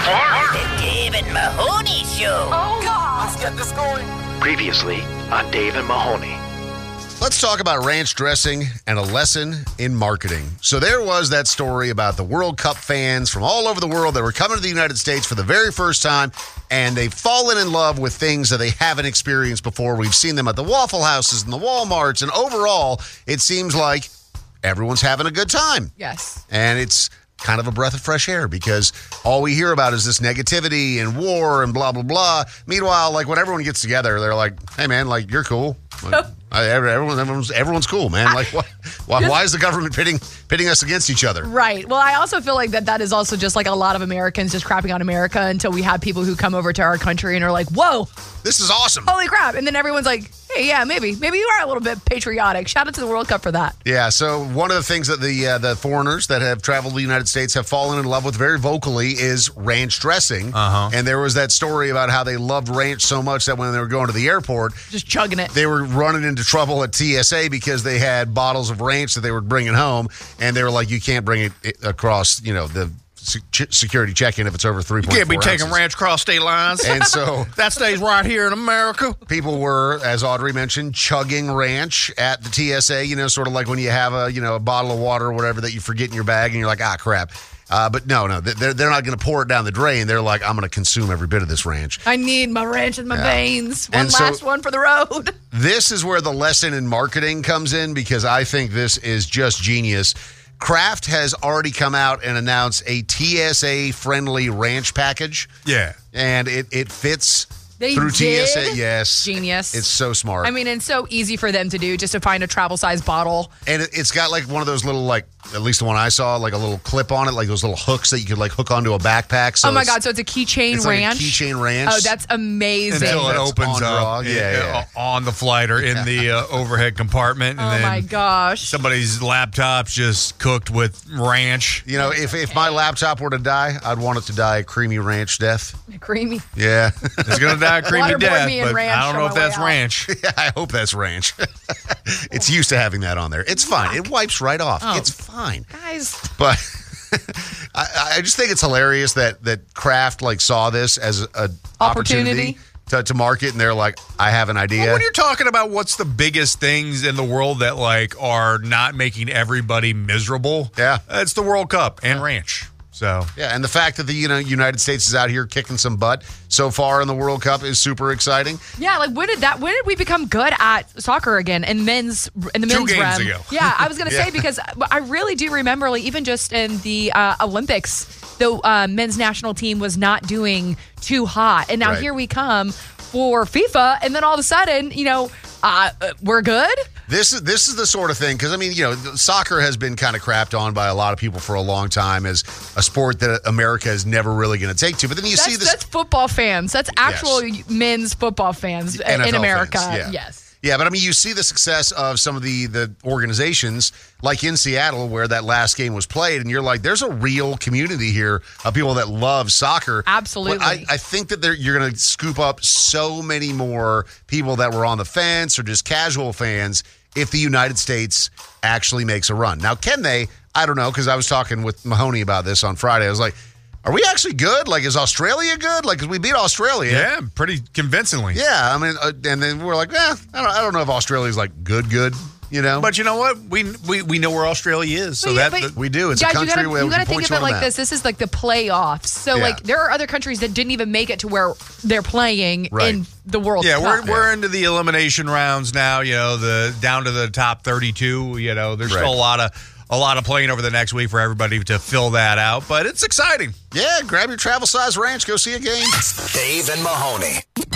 The Dave and Mahoney Show. Oh, God. Let's get this going. Previously on Dave and Mahoney. Let's talk about ranch dressing and a lesson in marketing. So there was that story about the World Cup fans from all over the world that were coming to the United States for the very first time, and they've fallen in love with things that they haven't experienced before. We've seen them at the Waffle Houses and the Walmarts, and overall, it seems like everyone's having a good time. Yes. And it's kind of a breath of fresh air because all we hear about is this negativity and war and blah, blah, blah. Meanwhile, like when everyone gets together, they're like, hey, man, like you're cool. Like, everyone's cool, man. Like, why is the government pitting us against each other? Right. Well, I also feel like that is also just like a lot of Americans just crapping on America until we have people who come over to our country and are like, whoa, this is awesome. holy crap. And then everyone's like, hey, yeah, maybe you are a little bit patriotic. Shout out to the World Cup for that. Yeah, so one of the things that the foreigners that have traveled to the United States have fallen in love with very vocally is ranch dressing. And there was that story about how they loved ranch so much that when they were going to the airport, Just chugging it. they were running into trouble at TSA because they had bottles of ranch that they were bringing home, and they were like, you can't bring it across, the security check-in if it's over 3.4 You can't be taking ounces. ranch across state lines. And so That stays right here in America. people were, as Audrey mentioned, chugging ranch at the TSA, sort of like when you have a bottle of water or whatever that you forget in your bag and you're like, crap. But no, they're not going to pour it down the drain. They're like, I'm going to consume every bit of this ranch. I need my ranch in my veins. One And so- last one for the road. This is where the lesson in marketing comes in because I think this is just genius. Kraft has already come out and announced a TSA-friendly ranch package. Yeah. And it fits They through did? TSA. Yes. Genius. It's so smart. I mean, it's so easy for them to do just to find a travel size bottle. And it's got like one of those little, like, at least the one I saw, like a little clip on it, like those little hooks that you could like hook onto a backpack. So Oh my God. So it's a keychain it's like ranch. a keychain ranch. Oh, that's amazing. Until it That's opens on draw. up Yeah. on the flight or in the overhead compartment. And Oh then my gosh. somebody's laptop's just cooked with ranch. If my laptop were to die, I'd want it to die a creamy ranch death. Creamy. Yeah. It's going to die a creamy Waterboard death, me in but ranch I don't know on if my way that's out. ranch. Yeah, I hope that's ranch. It's used to having that on there. It's fine. It wipes right off. Oh. It's fine. Guys. But I just think it's hilarious that Kraft saw this as an opportunity to market, and they're like, I have an idea. Well, when you're talking about what's the biggest things in the world that are not making everybody miserable, Yeah. it's the World Cup and ranch. So Yeah, and the fact that the United States is out here kicking some butt so far in the World Cup is super exciting. Yeah, when did we become good at soccer again in the men's games realm? ago. Yeah, I was gonna Yeah. say because I really do remember even just in the Olympics, the men's national team was not doing too hot, and now Right. here we come for FIFA, and then all of a sudden, we're good. This is the sort of thing, because, soccer has been kind of crapped on by a lot of people for a long time as a sport that America is never really going to take to. But then you see this. That's football fans. That's actual men's football fans NFL in America. fans, yeah. Yes. Yeah, but you see the success of some of the organizations like in Seattle where that last game was played, and you're like, there's a real community here of people that love soccer. Absolutely. But I think that you're going to scoop up so many more people that were on the fence or just casual fans if the United States actually makes a run. Now, can they? I don't know, because I was talking with Mahoney about this on Friday. I was like, are we actually good? Is Australia good? Because we beat Australia. yeah, pretty convincingly. Yeah, and then we're like, I don't know if Australia's good, But you know what? We know where Australia is, so But we do. It's guys, a country you where we gotta can think point of you it on a like map. this. This is like the playoffs. So Yeah. there are other countries that didn't even make it to where they're playing Right. in the World Yeah, Cup. we're into the elimination rounds now. The down to the top 32. There's Right. still a lot of playing over the next week for everybody to fill that out, but it's exciting. Yeah, grab your travel size ranch, go see a game. Dave and Mahoney.